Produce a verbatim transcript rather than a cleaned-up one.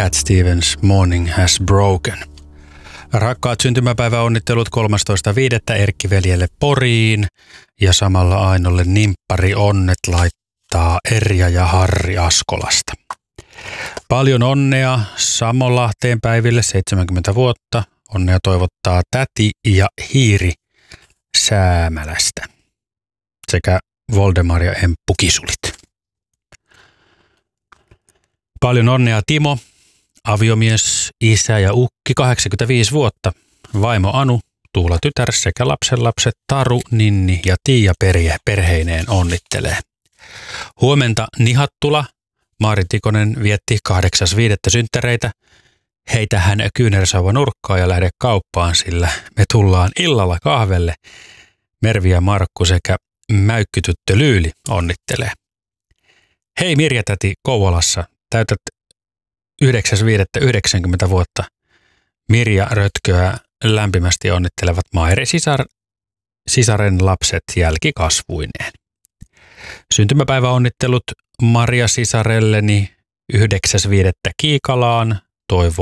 Cat Stevens, Morning Has Broken. Rakkaat syntymäpäiväonnittelut kolmastoista viidettä Erkki-veljelle Poriin ja samalla Ainolle nimppari onnet laittaa Erja ja Harri Askolasta. Paljon onnea Samolahteen päiville seitsemänkymmentä vuotta. Onnea toivottaa täti ja hiiri Säämälästä sekä Voldemar ja Emppu Kisulit. Paljon onnea Timo, aviomies, isä ja ukki kahdeksankymmentäviisi vuotta. Vaimo Anu, Tuula tytär sekä lapsenlapset Taru, Ninni ja Tiia perhe, perheineen onnittelee. Huomenta Nihattula. Maari Tikonen vietti kahdeksas viidettä synttäreitä. Heitä hän kyynärsauva nurkkaa ja lähde kauppaan, sillä me tullaan illalla kahvelle. Mervi ja Markku sekä mäykkytyttö Lyyli onnittelee. Hei Mirja-täti Kouvolassa, täytät yhdeksäs viidettä yhdeksänkymmentä vuotta. Mirja Rötköä lämpimästi onnittelevat Maire sisar, sisaren lapset jälkikasvuineen. Syntymäpäiväonnittelut Maria sisarelleni yhdeksäs viidettä Kiikalaan, toivoo